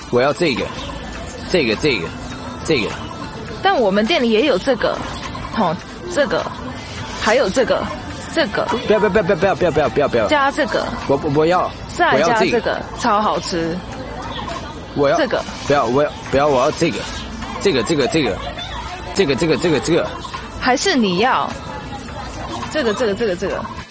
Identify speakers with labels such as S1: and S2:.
S1: 我要这个，这个。
S2: 但我们店里也有这个，这个，还有这个。
S1: 不要，
S2: 加这个，
S1: 我要，
S2: 再加这个，超好吃。
S1: 我要
S2: 这个，
S1: 不要，我要这个，这个，
S2: 还是你要这个？